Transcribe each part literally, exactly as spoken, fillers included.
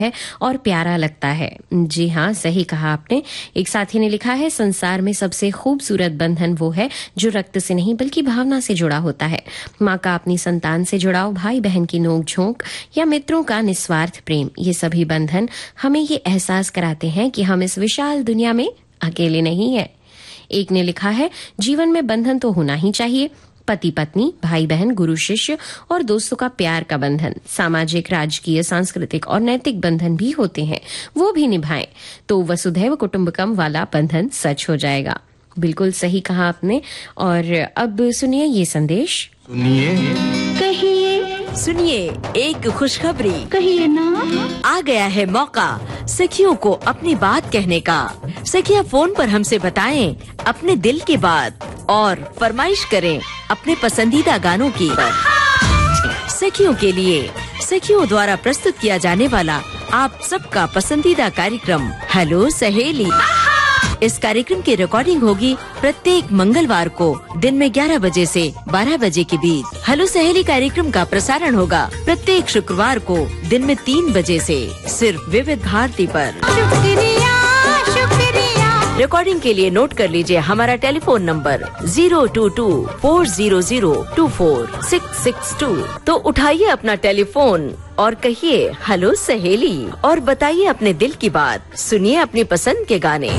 है और प्यारा लगता है। जी हाँ, सही कहा आपने। एक साथी ने लिखा है, संसार में सबसे खूबसूरत बंधन वो है जो रक्त से नहीं बल्कि भावना से जुड़ा होता है। माँ का अपनी संतान से जुड़ाव, भाई बहन की नोक झोंक या मित्रों का निस्वार्थ प्रेम, ये सभी बंधन हमें ये एहसास कराते हैं कि हम इस विशाल दुनिया में अकेले नहीं हैं। एक ने लिखा है, जीवन में बंधन तो होना ही चाहिए। पति पत्नी, भाई बहन, गुरु शिष्य और दोस्तों का प्यार का बंधन, सामाजिक, राजकीय, सांस्कृतिक और नैतिक बंधन भी होते हैं, वो भी निभाएं तो वसुधैव कुटुंबकम वाला बंधन सच हो जाएगा। बिल्कुल सही कहा आपने। और अब सुनिए ये संदेश। सुनिए कहिए सुनिए एक खुशखबरी, कहिए ना। आ गया है मौका सखियों को अपनी बात कहने का। सखियां फोन पर हमसे बताएं अपने दिल की बात और फरमाइश करें अपने पसंदीदा गानों की। सखियों के लिए सखियों द्वारा प्रस्तुत किया जाने वाला आप सबका पसंदीदा कार्यक्रम हेलो सहेली। इस कार्यक्रम की रिकॉर्डिंग होगी प्रत्येक मंगलवार को दिन में ग्यारह बजे से बारह बजे के बीच। हेलो सहेली कार्यक्रम का प्रसारण होगा प्रत्येक शुक्रवार को दिन में तीन बजे से सिर्फ विविध भारती पर। शुक्रिया शुक्रिया। रिकॉर्डिंग के लिए नोट कर लीजिए हमारा telephone number zero to to four zero zero to four six six to. तो उठाइए अपना टेलीफोन और कहिए हेलो सहेली और बताइए अपने दिल की बात। सुनिए अपनी पसंद के गाने।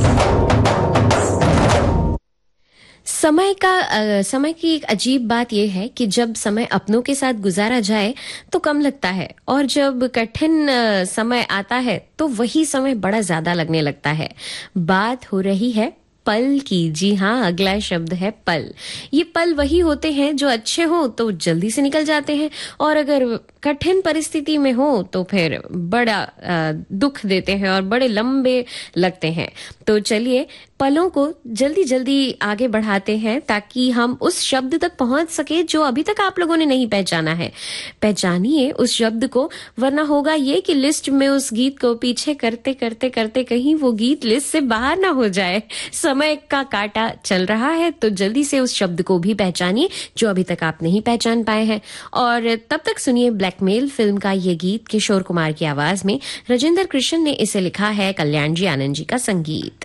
समय का आ, समय की एक अजीब बात यह है कि जब समय अपनों के साथ गुजारा जाए तो कम लगता है, और जब कठिन आ, समय आता है तो वही समय बड़ा ज्यादा लगने लगता है। बात हो रही है पल की। जी हाँ, अगला शब्द है पल। ये पल वही होते हैं जो अच्छे हो तो जल्दी से निकल जाते हैं, और अगर कठिन परिस्थिति में हो तो फिर बड़ा आ, दुख देते हैं और बड़े लंबे लगते हैं। तो चलिए पलों को जल्दी जल्दी आगे बढ़ाते हैं ताकि हम उस शब्द तक पहुंच सके जो अभी तक आप लोगों ने नहीं पहचाना है। पहचानिए उस शब्द को, वरना होगा ये कि लिस्ट में उस गीत को पीछे करते करते करते कहीं वो गीत लिस्ट से बाहर ना हो जाए। समय का काटा चल रहा है तो जल्दी से उस शब्द को भी पहचानिए जो अभी तक आप नहीं पहचान पाए हैं। और तब तक सुनिए ब्लैकमेल फिल्म का ये गीत किशोर कुमार की आवाज में। राजेंद्र कृष्ण ने इसे लिखा है, कल्याण जी आनंद जी का संगीत।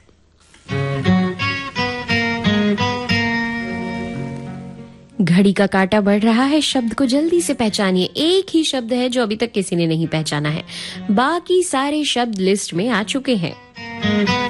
घड़ी का काटा बढ़ रहा है, शब्द को जल्दी से पहचानिए। एक ही शब्द है जो अभी तक किसी ने नहीं पहचाना है, बाकी सारे शब्द लिस्ट में आ चुके हैं।